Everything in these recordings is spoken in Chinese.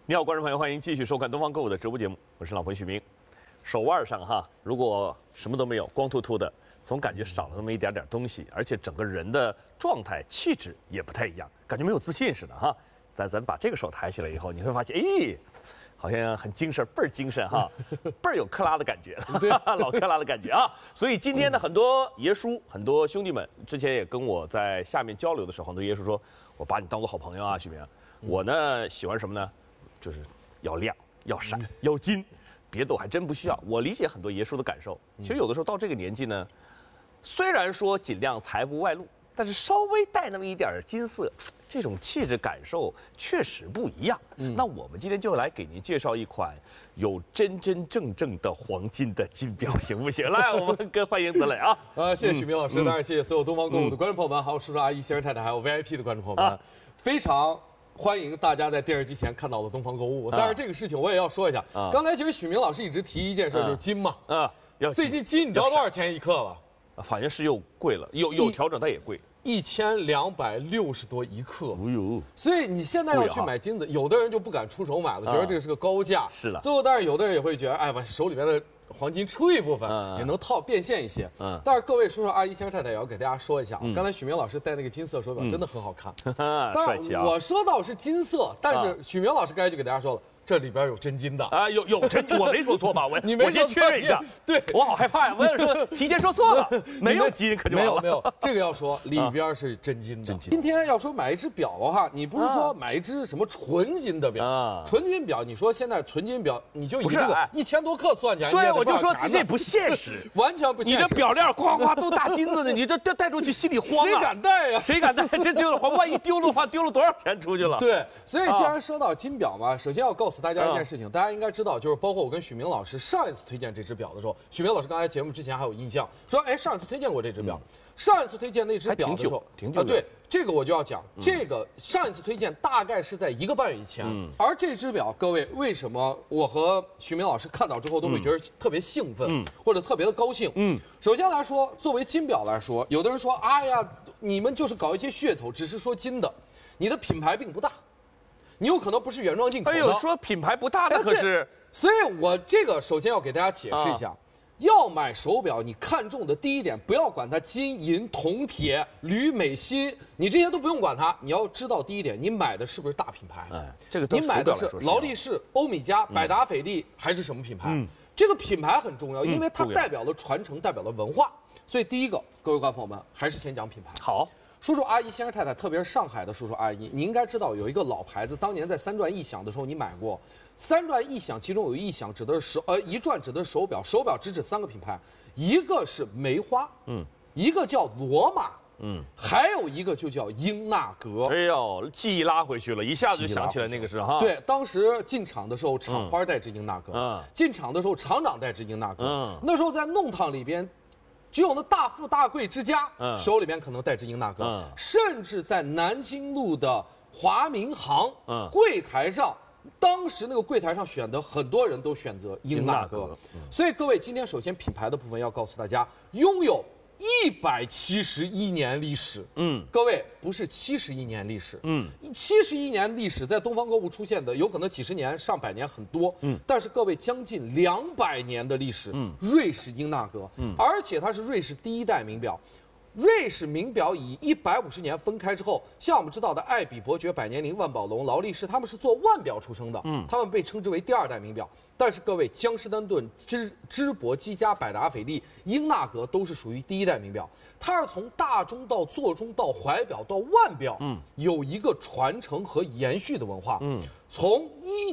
你好，观众朋友，欢迎继续收看东方购物的直播节目，我是老朋友许明。手腕上哈，如果什么都没有，光秃秃的，总感觉少了那么一点点东西，而且整个人的状态、气质也不太一样，感觉没有自信似的哈。咱把这个手抬起来以后，你会发现，哎，好像很精神，倍儿精神哈，倍儿有克拉的感觉，对，老克拉的感觉啊。所以今天呢，很多爷叔、很多兄弟们之前也跟我在下面交流的时候，很多爷叔说，我把你当做好朋友啊，许明。我呢喜欢什么呢？就是要亮、要闪、要金，别的我还真不需要。我理解很多爷叔的感受。其实有的时候到这个年纪呢，虽然说尽量财不外露，但是稍微带那么一点金色，这种气质感受确实不一样。那我们今天就来给您介绍一款有真真正正的黄金的金表，行不行？来，我们跟欢迎德磊啊！ 谢谢许明老师，当然谢谢所有东方购物的观众朋友们，还有叔叔阿姨、先生太太，还有 VIP 的观众朋友们，非常欢迎大家在电视机前看到的东方购物。但是这个事情我也要说一下，刚才其实许明老师一直提一件事，就是金嘛。最近金你知道多少钱一克了？ 反正是又贵了，有调整，但也贵。 1260多一克， 哎呦！ 所以你现在要去买金子，有的人就不敢出手买了，觉得这个是个高价。 是了。 最后，但是有的人也会觉得，哎，把手里面的黄金出一部分，也能变现一些。但是各位叔叔阿姨、先生太太也要给大家说一下，刚才许明老师戴那个金色手表真的很好看， 帅气啊！ 我说到是金色，但是许明老师刚才就给大家说了。这里边有真金的啊，有真金，我没说错吧？我先确认一下， 对我好害怕呀！我也说提前说错了，没有金可就完了。 没有，这个要说里边是真金的。今天要说买一只表的话，你不是说买一只什么纯金的表，纯金表，你说现在纯金表，你就以这个1000多克算起来， 对，我就说这不现实， 完全不现实。 你这表链夸夸都大金子的，你这带出去心里慌啊！ 谁敢戴呀？ 谁敢戴？这就是万一丢了的话，丢了多少钱出去了？ 对，所以既然说到金表嘛，首先要告诉大家一件事情。大家应该知道，就是包括我跟许明老师上一次推荐这只表的时候，许明老师刚才节目之前还有印象，说，哎，上一次推荐过这只表，上一次推荐那只表的时候， 挺久对，这个我就要讲，这个上一次推荐大概是在1个半月以前，而这只表，各位为什么我和许明老师看到之后都会觉得特别兴奋，或者特别的高兴？首先来说，作为金表来说，有的人说，哎呀，你们就是搞一些噱头，只是说金的，你的品牌并不大。你有可能不是原装进口的。 哎呦，说品牌不大的可是， 所以我这个首先要给大家解释一下，要买手表，你看中的第一点，不要管它金银铜铁铝镁锌，你这些都不用管它，你要知道第一点，你买的是不是大品牌？ 这个你买的是劳力士、欧米茄、百达翡丽还是什么品牌？这个品牌很重要，因为它代表了传承，代表了文化。所以第一个，各位观众朋友们，还是先讲品牌。 好。 叔叔阿姨、先生太太，特别是上海的叔叔阿姨，你应该知道有一个老牌子，当年在三转一响的时候你买过。三转一响，其中有一响指的是一转指的是手表，手表只指3个品牌，一个是梅花，一个叫罗马，还有一个就叫英纳格。 哎呦，记忆拉回去了，一下子就想起来那个是哈。 对，当时进场的时候，厂花戴着英纳格，进场的时候厂长戴着英纳格，那时候在弄堂里边。只有那大富大贵之家，手里面可能戴着英纳格，甚至在南京路的华民行柜台上，当时那个柜台上选的很多人都选择英纳格，所以各位今天首先品牌的部分要告诉大家，拥有171年历史，各位不是71年历史，71年历史在东方购物出现的有可能几十年、上百年很多，但是各位将近200年的历史，瑞士英纳格，而且它是瑞士第一代名表。瑞士名表以150年分开之后，像我们知道的艾比、伯爵、百年灵、万宝龙、劳力士，他们是做腕表出生的，他们被称之为第2代名表。但是各位，江诗丹顿、芝柏、积家、百达翡丽、英纳格都是属于第1代名表。它是从大钟到座钟到怀表到腕表，有一个传承和延续的文化。从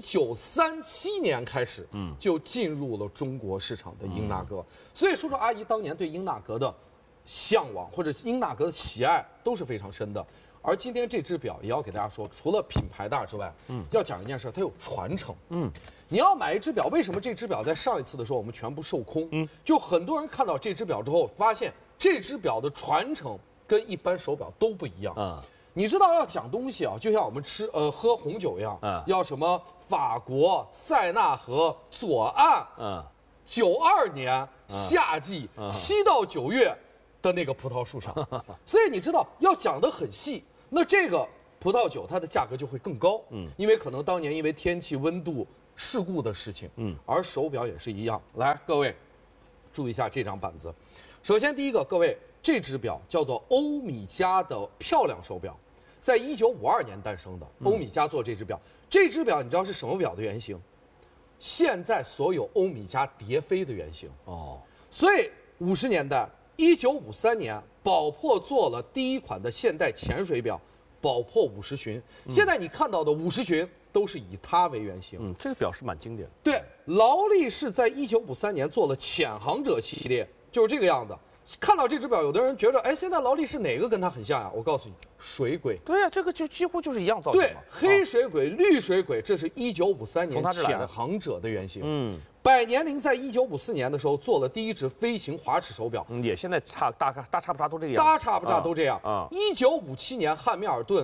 1937年开始，就进入了中国市场的英纳格。所以叔叔阿姨当年对英纳格的向往或者英纳格的喜爱都是非常深的。而今天这只表也要给大家说，除了品牌大之外，要讲一件事，它有传承。你要买一只表，为什么这只表在上一次的时候我们全部售空？就很多人看到这只表之后，发现这只表的传承跟一般手表都不一样。你知道要讲东西啊，就像我们喝红酒一样，要什么法国塞纳河左岸，92年夏季7到9月的那个葡萄树上，所以你知道要讲得很细。那这个葡萄酒它的价格就会更高，因为可能当年因为天气、温度、事故的事情，而手表也是一样。来，各位注意一下这张板子。首先第一个，各位，这只表叫做欧米茄的漂亮手表，在1952年诞生的。欧米茄做这只表，这只表你知道是什么表的原型？现在所有欧米茄蝶飞的原型。哦，所以50年代，1953年，宝珀做了第一款的现代潜水表。宝珀50巡，现在你看到的50巡都是以它为原型。 这个表是蛮经典的。 对，劳力士在1953年做了潜航者系列，就是这个样子。看到这只表，有的人觉得，哎，现在劳力士哪个跟它很像呀？我告诉你，水鬼。 对呀，这个就几乎就是一样造型。 对，黑水鬼、绿水鬼，这是1953年潜航者的原型。百年灵在1954年的时候做了第一只飞行滑尺手表， 也现在大差不差都这样， 大差不差都这样。1957年汉密尔顿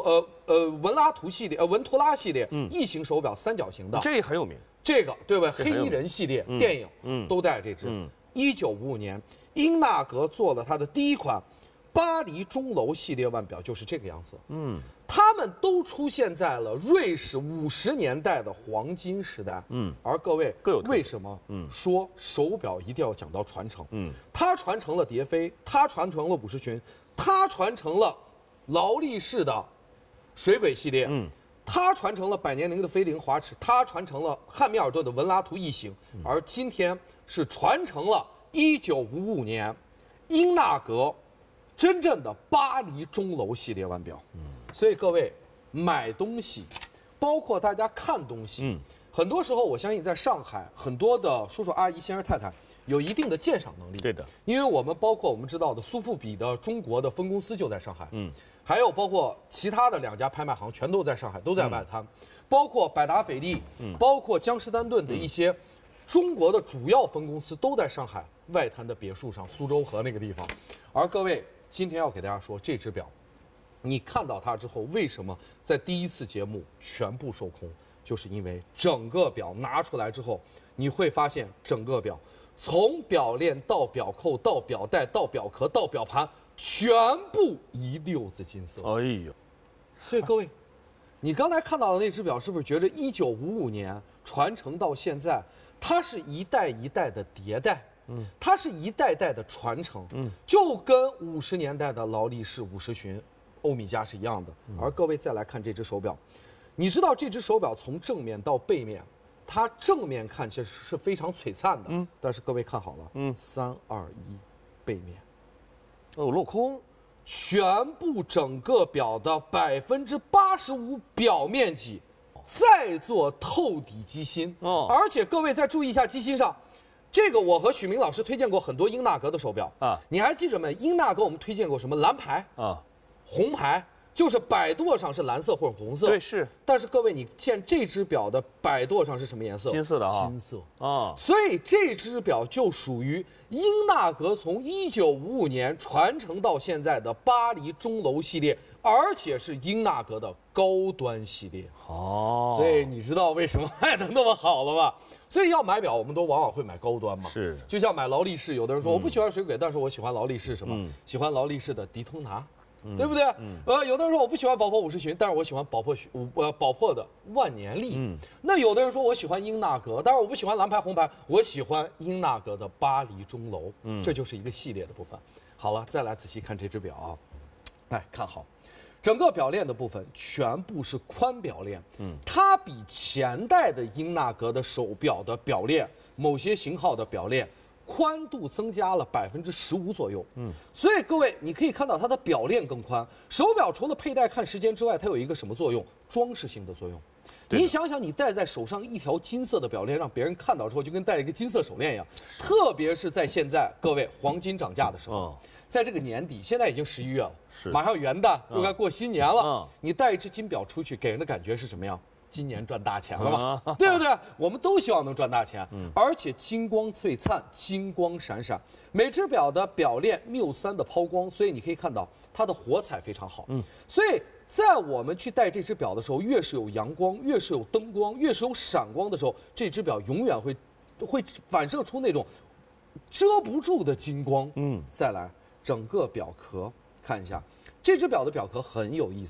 文图拉系列异形手表三角形的， 这也很有名。 这个对吧？黑衣人系列电影都带这只。1955年，英纳格做了他的第一款巴黎钟楼系列腕表，就是这个样子。他们都出现在了瑞士50年代的黄金时代。而各位为什么说手表一定要讲到传承？它传承了蝶飞，它传承了50巡，它传承了劳力士的水鬼系列。它传承了百年灵的飞灵滑尺，它传承了汉密尔顿的文拉图异形，而今天是传承了1955年英纳格真正的巴黎钟楼系列腕表。所以各位买东西，包括大家看东西，很多时候我相信在上海很多的叔叔阿姨、先生太太有一定的鉴赏能力。 对的， 因为我们包括我们知道的苏富比的中国的分公司就在上海。还有包括其他的2家拍卖行全都在上海，都在外滩，包括百达翡丽，包括江诗丹顿的一些中国的主要分公司都在上海外滩的别墅上，苏州河那个地方。而各位今天要给大家说，这只表，你看到它之后，为什么在第一次节目全部售空？就是因为整个表拿出来之后，你会发现整个表从表链到表扣到表带到表壳到表盘，全部一溜子金色。 哎呦， 所以各位，你刚才看到的那只表，是不是觉得1955年传承到现在，它是一代一代的迭代？它是一代代的传承。就跟50年代的劳力士50巡、欧米茄是一样的。而各位再来看这只手表，你知道这只手表从正面到背面，它正面看其实是非常璀璨的。但是各位看好了，3、2、1，背面。 镂空， 全部整个表的85%表面积，再做透底机芯。而且各位再注意一下机芯上，这个我和许明老师推荐过很多英纳格的手表啊，你还记着没？英纳格我们推荐过什么蓝牌啊、红牌，就是摆舵上是蓝色或者红色。 对，是。 但是各位，你见这只表的摆舵上是什么颜色？ 金色的啊。 金色啊。所以这只表就属于英纳格从1955年传承到现在的巴黎钟楼系列，而且是英纳格的高端系列。所以你知道为什么卖得那么好了吧？所以要买表，我们都往往会买高端嘛。 是。 就像买劳力士，有的人说我不喜欢水鬼，但是我喜欢劳力士什么？喜欢劳力士的迪通拿。对不对？有的人说我不喜欢宝珀50巡，但是我喜欢宝珀的万年历。那有的人说我喜欢英纳格，但是我不喜欢蓝牌红牌，我喜欢英纳格的巴黎钟楼。这就是一个系列的部分。好了，再来仔细看这只表啊，来看好，整个表链的部分全部是宽表链。它比前代的英纳格的手表的表链，某些型号的表链宽度增加了15%左右。所以各位你可以看到它的表链更宽。手表除了佩戴看时间之外，它有一个什么作用？装饰性的作用。你想想，你戴在手上一条金色的表链，让别人看到之后就跟戴一个金色手链一样。特别是在现在各位黄金涨价的时候，在这个年底，现在已经11月了，马上元旦又该过新年了，你戴一只金表出去，给人的感觉是什么样？今年赚大钱了嘛，对不对？我们都希望能赚大钱，而且金光璀璨，金光闪闪。每只表的表链缪3的抛光，所以你可以看到它的火彩非常好。所以在我们去戴这只表的时候，越是有阳光，越是有灯光，越是有闪光的时候，这只表永远会反射出那种遮不住的金光。再来整个表壳看一下，这只表的表壳很有意思。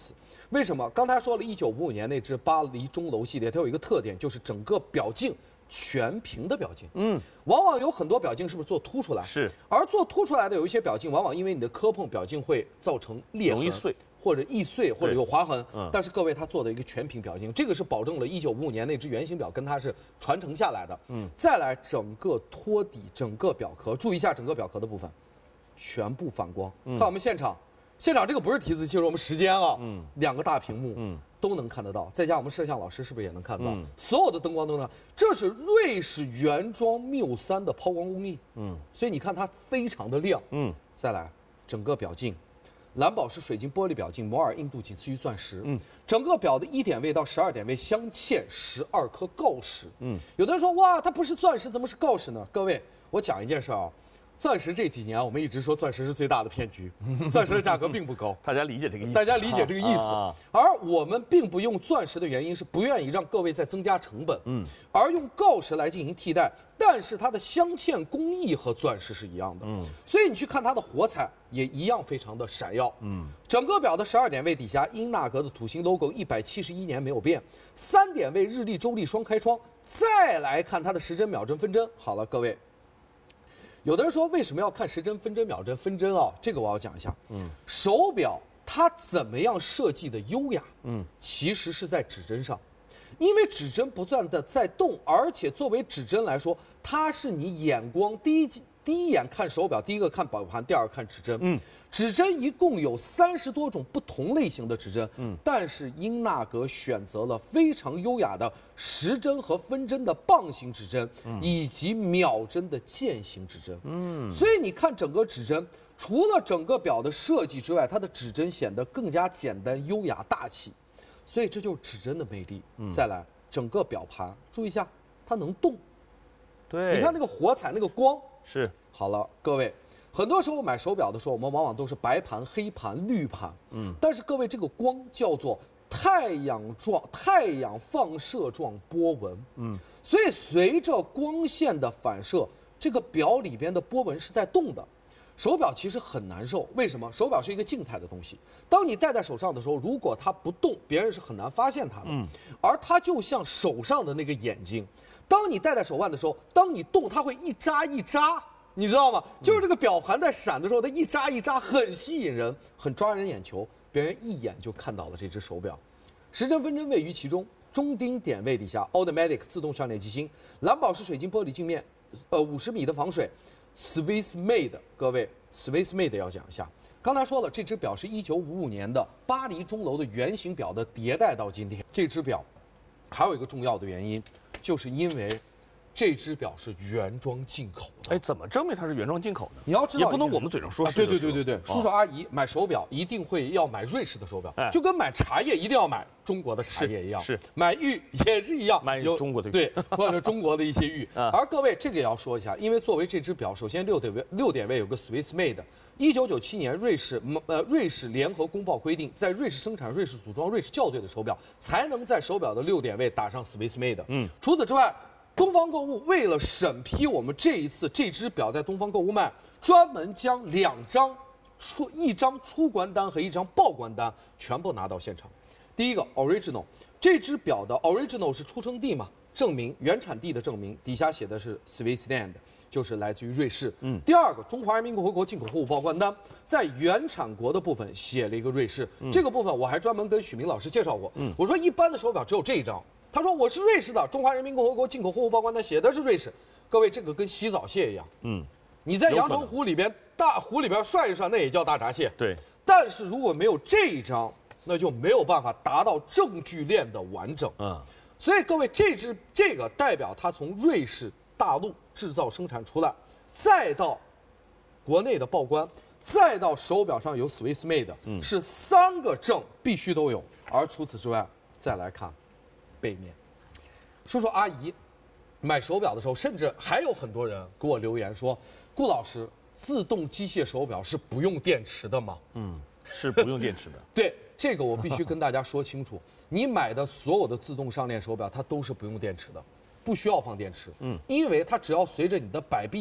为什么？刚才说了，1955年那只巴黎钟楼系列，它有一个特点，就是整个表径全平的表径。往往有很多表径是不是做凸出来？ 是。 而做凸出来的有一些表径，往往因为你的磕碰，表径会造成裂痕， 容易碎， 或者易碎，或者有划痕。但是各位，它做的一个全平表径，这个是保证了1955年那只圆形表跟它是传承下来的。再来整个托底，整个表壳，注意一下整个表壳的部分，全部反光。看我们现场这个不是提字器，是我们时间啊。2个大屏幕，都能看得到。再加上我们摄像老师是不是也能看得到？所有的灯光都能。这是瑞士原装缪3的抛光工艺。所以你看它非常的亮。再来整个表径。蓝宝石水晶玻璃表径，摩尔硬度仅次于钻石。整个表的1点位到12点位镶嵌12颗锆石。有的人说哇，它不是钻石，怎么是锆石呢？各位，我讲一件事啊。钻石这几年我们一直说钻石是最大的骗局，钻石的价格并不高， 大家理解这个意思。 大家理解这个意思。而我们并不用钻石的原因是不愿意让各位再增加成本，而用锆石来进行替代，但是它的镶嵌工艺和钻石是一样的，所以你去看它的火彩也一样非常的闪耀。整个表的12点位底下英纳格的土星 logo 171年没有变，3点位日历周历双开窗。再来看它的时针秒针分针，好了，各位。有的人说为什么要看时针、分针、秒针、分针啊？这个我要讲一下。手表它怎么样设计的优雅？其实是在指针上，因为指针不断的在动，而且作为指针来说，它是你眼光第一眼看手表，第一个看表盘，第二个看指针。指针一共有30多种不同类型的指针，但是英纳格选择了非常优雅的时针和分针的棒形指针，以及秒针的键形指针。所以你看整个指针，除了整个表的设计之外，它的指针显得更加简单、优雅、大气。所以这就是指针的魅力。再来，整个表盘，注意一下，它能动。 对， 你看那个火彩，那个光。 是。 好了，各位。很多时候买手表的时候，我们往往都是白盘、黑盘、绿盘。但是各位，这个光叫做太阳放射状波纹。所以随着光线的反射，这个表里边的波纹是在动的。手表其实很难受，为什么？手表是一个静态的东西，当你戴在手上的时候，如果它不动，别人是很难发现它的。而它就像手上的那个眼睛，当你戴在手腕的时候，当你动，它会一眨一眨。你知道吗？就是这个表盘在闪的时候，它一眨一眨，很吸引人，很抓人眼球，别人一眼就看到了这只手表。时针分针位于其中，中丁点位底下 Automatic 自动项链机芯，蓝宝石水晶玻璃镜面，50米的防水 ，Swiss Made。各位 ，Swiss Made 要讲一下。刚才说了，这只表是1955年的巴黎钟楼的圆形表的迭代到今天。这只表还有一个重要的原因，就是因为这只表是原装进口的。 哎，怎么证明它是原装进口呢？ 你要知道， 也不能我们嘴上说是。 对，叔叔阿姨买手表一定会要买瑞士的手表，就跟买茶叶一定要买中国的茶叶一样， 是买玉也是一样， 买中国的玉， 对，或者中国的一些玉。而各位这个也要说一下，因为作为这只表，首先6点位有个 Swiss Made。1997年瑞士联合公报规定，在瑞士生产、瑞士组装、瑞士校对的手表，才能在手表的6点位打上 Swiss Made。除此之外，东方购物为了审批我们这一次这只表在东方购物卖，专门将一张出关单和一张报关单全部拿到现场。第一个 Original， 这只表的 Original 是出生地嘛，证明原产地的证明，底下写的是 Switzerland， 就是来自于瑞士。第二个中华人民共和国进口货物报关单，在原产国的部分写了一个瑞士，这个部分我还专门跟许明老师介绍过。我说一般的手表只有这一张。他说我是瑞士的，中华人民共和国进口货物报关单写的是瑞士。各位，这个跟洗澡蟹一样，你在阳澄湖里边大湖里边涮一涮，那也叫大闸蟹。 对。 但是如果没有这一张，那就没有办法达到证据链的完整。所以各位，这个代表它从瑞士大陆制造生产出来，再到国内的报关，再到手表上有 Swiss Made，是3个证必须都有。而除此之外，再来看背面，叔叔阿姨买手表的时候，甚至还有很多人给我留言说，顾老师，自动机械手表是不用电池的吗？ 是不用电池的。 对，这个我必须跟大家说清楚，你买的所有的自动上链手表，它都是不用电池的，不需要放电池。因为它只要随着你的摆臂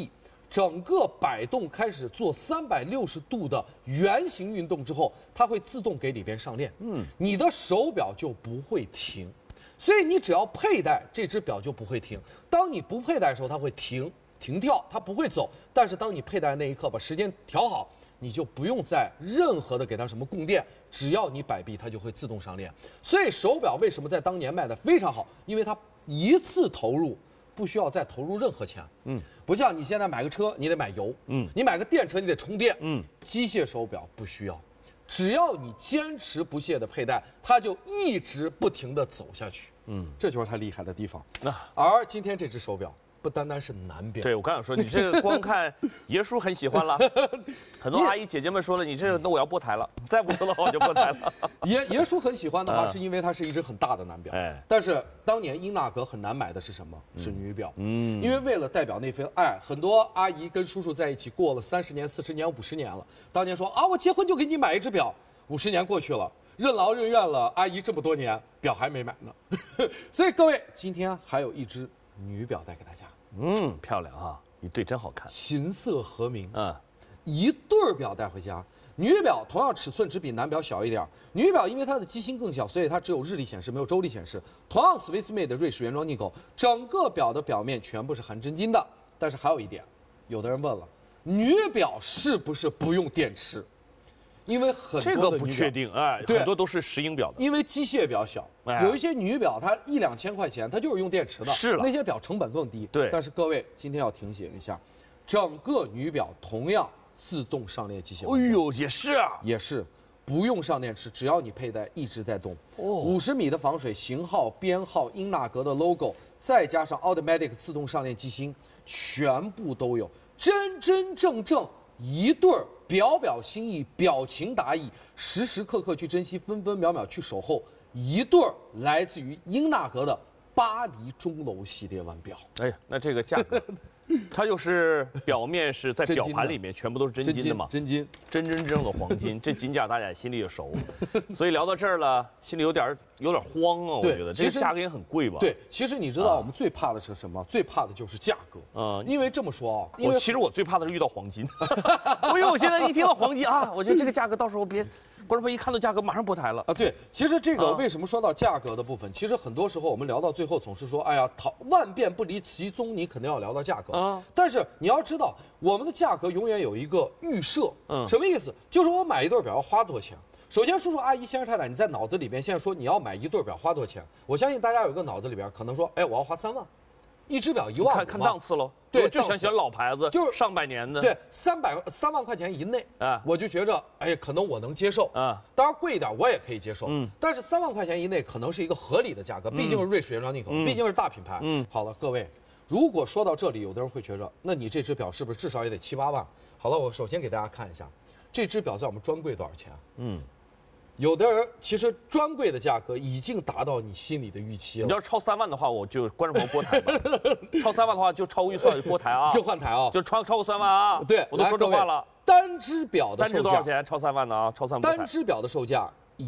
整个摆动开始做360度的圆形运动之后，它会自动给里边上链。你的手表就不会停，所以你只要佩戴这只表就不会停。当你不佩戴的时候，它会停跳，它不会走。但是当你佩戴的那一刻，把时间调好，你就不用再任何的给它什么供电，只要你摆臂，它就会自动上链。所以手表为什么在当年卖的非常好？因为它一次投入。不需要再投入任何钱，不像你现在买个车，你得买油，你买个电车你得充电，机械手表不需要，只要你坚持不懈的佩戴，它就一直不停的走下去，这就是它厉害的地方。而今天这只手表不单单是男表， 对我刚想说，你这个光看爷叔很喜欢了，很多阿姨姐姐们说了，你这个那我要拨台了，再不说的话我就拨台了。 爷叔很喜欢的话，是因为它是一只很大的男表，但是当年英纳格很难买的是什么？是女表，因为为了代表那份爱，很多阿姨跟叔叔在一起过了30年、40年、50年了，当年说啊，我结婚就给你买一只表，50年过去了。任劳任怨了，阿姨这么多年表还没买呢，所以各位，今天还有一只女表带给大家。 漂亮啊，一对真好看， 琴瑟和鸣。一对表带回家。女表同样尺寸只比男表小一点，女表因为它的机芯更小，所以它只有日历显示，没有周历显示。同样 Swiss made 的瑞士原装进口，整个表的表面全部是含真金的。但是还有一点，有的人问了，女表是不是不用电池？因为很多的这个不确定，很多都是石英表的， 因为机械表小，有一些女表它1-2千块钱，它就是用电池的， 是了， 那些表成本更低。 对， 但是各位今天要提醒一下，整个女表同样自动上链机械。 哎呦，也是啊， 也是不用上电池，只要你佩戴一直在动。50米的防水，型号、编号、英纳格的 logo， 再加上 automatic 自动上链机芯，全部都有，真真正正一对儿。表心意，表情达意，时时刻刻去珍惜，分分秒秒去守候，一对儿来自于英纳格的巴黎钟楼系列腕表。 哎呀，那这个价格，它就是表面是在表盘里面全部都是真金的嘛， 真金， 真正的黄金，这金价大家心里也熟，所以聊到这儿了，心里有点慌啊，我觉得这个价格也很贵吧？ 对，其实你知道我们最怕的是什么？最怕的就是价格。因为这么说啊， 其实我最怕的是遇到黄金，因为我现在一听到黄金啊，我觉得这个价格到时候别。观众朋友一看到价格，马上拨台了啊！对，其实这个为什么说到价格的部分？其实很多时候我们聊到最后总是说，哎呀，万变不离其宗，你肯定要聊到价格。但是你要知道，我们的价格永远有一个预设。什么意思？就是我买一对表要花多少钱？首先，叔叔阿姨、先生太太，你在脑子里边现在说你要买一对表花多少钱？我相信大家有一个脑子里边可能说，哎，我要花3万。一只表1万， 看档次喽。 对， 就想选老牌子，就是上百年的。 对，3万块钱以内我就觉着，哎，可能我能接受当然贵一点我也可以接受。但是3万块钱以内可能是一个合理的价格，毕竟是瑞士原装进口，毕竟是大品牌。好了，各位，如果说到这里，有的人会觉着，那你这只表是不是至少也得7-8万？好了，我首先给大家看一下，这只表在我们专柜多少钱？有的人其实专柜的价格已经达到你心里的预期了。 你要是超3万的话，我就观众朋友拨台吧。超3万的话，就超预算拨台啊， 就换台啊， 就超过3万啊。 对， 我都说这话了。 单只表的售价多少钱？超3万的啊，超3万。 单只表的售价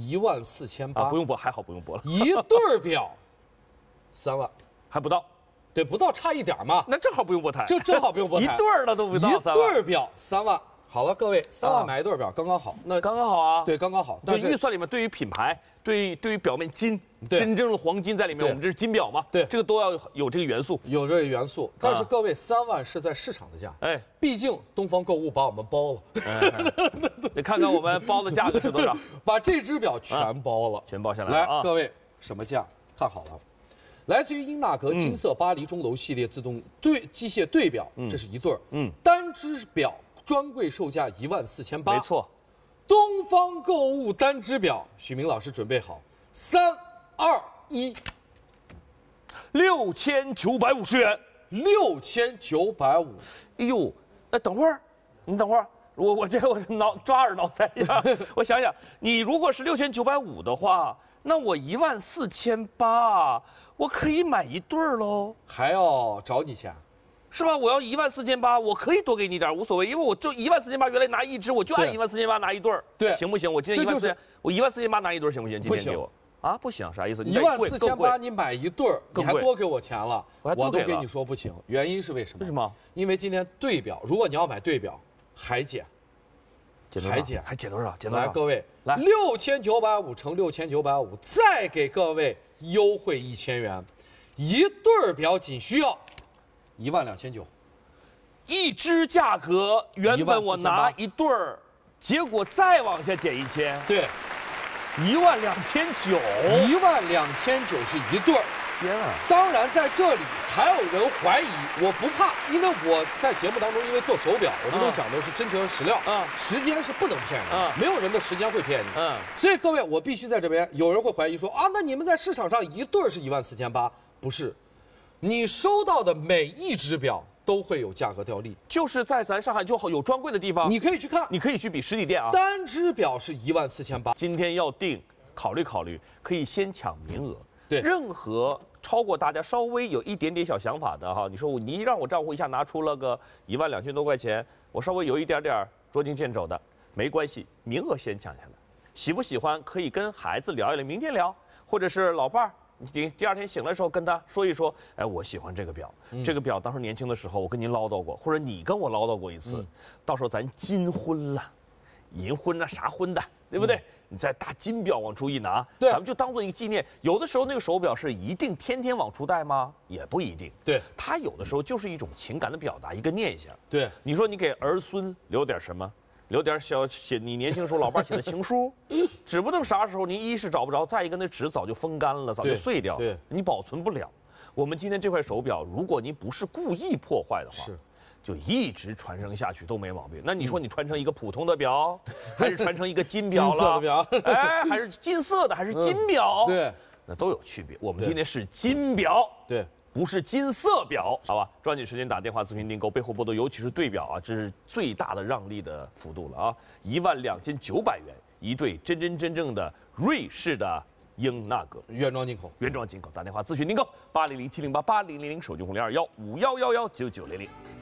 14800， 不用拨，还好不用拨了。 一对表3万， 还不到。 对，不到，差一点嘛。 那正好不用拨台， 就正好不用拨台。 一对了都不到。 一对表3万。好了，各位，3万买一对表刚刚好， 那刚刚好啊。 对，刚刚好。 就预算里面，对于品牌，对于表面金，真正的黄金在里面，我们这是金表嘛？ 对， 这个都要有这个元素， 有这个元素。但是各位，3万是在市场的价，毕竟东方购物把我们包了。 你看看我们包的价格是多少？ 把这只表全包了， 全包下来。 来，各位，什么价？看好了。来自于英纳格金色巴黎钟楼系列自动机械对表，这是一对儿。单只表。专柜售价14800， 没错。 东方购物单只表，许明老师准备好，3、2、1， 6950元 ，6950。 哎呦，等会儿，你等会儿，我抓耳挠腮一下，我想想，你如果是6950的话，那我14800，我可以买一对儿喽， 还要找你钱。 是吧？我要14800，我可以多给你点，无所谓，因为我就14800，原来拿一只，我就按14800拿一对儿， 对， 行不行？我今天14800，我14800拿一对儿，行不行？今天给我啊，不行，啥意思 ？14800你买一对儿，你还多给我钱了， 我都跟你说不行。原因是为什么？ 为什么？ 因为今天对表，如果你要买对表，还减， 还减多少？减多少？ 来，各位，来6950乘6950，再给各位优惠1000元，一对儿表仅需要12900。 一只价格原本我拿一对儿，结果再往下减1000， 对 ，12900，12900 是一对儿。 天啊！ 当然，在这里还有人怀疑，我不怕，因为我在节目当中，因为做手表，我们都讲的是真材实料，时间是不能骗人的，没有人的时间会骗你，所以各位，我必须在这边，有人会怀疑说啊，那你们在市场上一对儿是14800，不是，你收到的每一只表都会有价格掉粒， 就是在咱上海就好有专柜的地方， 你可以去看， 你可以去比实体店啊， 单只表是14800， 今天要订，考虑可以先抢名额。 对， 任何超过大家稍微有一点点小想法的哈，你说你让我账户一下拿出了个12000多块钱，我稍微有一点点捉襟见肘的，没关系，名额先抢下来。喜不喜欢可以跟孩子聊一聊，明天聊，或者是老伴儿，你第二天醒来的时候跟他说一说，哎，我喜欢这个表，这个表当时年轻的时候我跟您唠叨过，或者你跟我唠叨过一次，到时候咱金婚了，银婚啊啥婚的，对不对？你再大金表往出一拿， 对， 咱们就当做一个纪念。有的时候那个手表是一定天天往出戴吗？也不一定。 对， 它有的时候就是一种情感的表达，一个念想。 对， 你说你给儿孙留点什么？留点写你年轻的时候老伴写的情书，指不定啥时候您一是找不着，再一个那纸早就风干了，早就碎掉了， 对， 你保存不了。我们今天这块手表，如果您不是故意破坏的话， 是。 就一直传承下去都没毛病。那你说你传承一个普通的表，还是传承一个金表了？ 金色的表， 哎，还是金色的，还是金表？ 对， 那都有区别。我们今天是金表， 对， 不是金色表，好吧？抓紧时间打电话咨询订购，背后波动，尤其是对表啊，这是最大的让利的幅度了啊！12900元一对真正的瑞士的英纳格， 原装进口， 打电话咨询订购，800-708-8000，手机红021511199000。